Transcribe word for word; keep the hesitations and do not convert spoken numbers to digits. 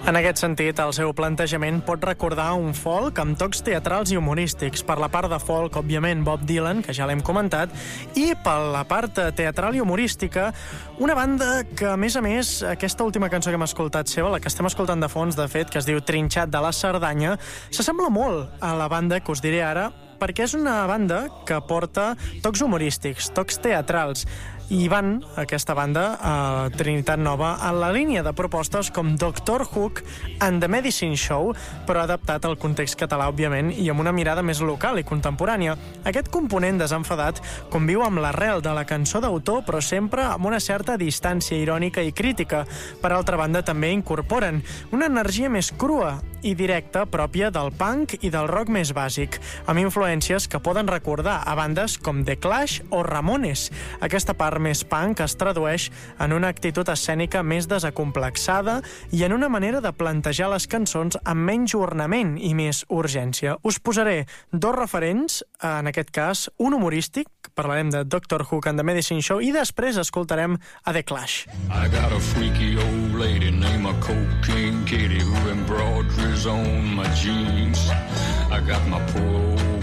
En aquest sentit, el seu plantejament pot recordar un folk amb tocs teatrals i humorístics. Per la part de folk, òbviament, Bob Dylan, que ja l'hem comentat, i per la part teatral i humorística, una banda que, a més a més, aquesta última cançó que hem escoltat seva, la que estem escoltant de fons, de fet, que es diu Trinxat de la Cerdanya, s'assembla molt a la banda que us diré ara, perquè és una banda que porta tocs humorístics, tocs teatrals, i van, aquesta banda, a Trinitat Nova, en la línia de propostes com Doctor Hook and the Medicine Show, però adaptat al context català, òbviament, i amb una mirada més local i contemporània. Aquest component desenfadat conviu amb l'arrel de la cançó d'autor, però sempre amb una certa distància irònica i crítica. Per altra banda, també incorporen una energia més crua i directa pròpia del punk i del rock més bàsic, amb influències que poden recordar a bandes com The Clash o Ramones. Aquesta part més punk es tradueix en una actitud escènica més desacomplexada i en una manera de plantejar les cançons amb menys ornament i més urgència. Us posaré dos referents, en aquest cas, un humorístic, parlarem de Doctor Hook and the Medicine Show, i després escoltarem a The Clash. I got a freaky old lady named a cocaine kitty who embroideries on my jeans. I got my poor old